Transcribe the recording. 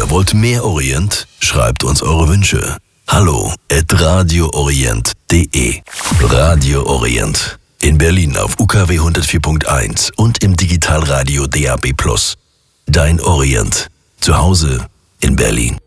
Ihr wollt mehr Orient? Schreibt uns eure Wünsche. hallo@radioorient.de. Radio Orient. In Berlin auf UKW 104.1 und im Digitalradio DAB+. Dein Orient. Zu Hause in Berlin.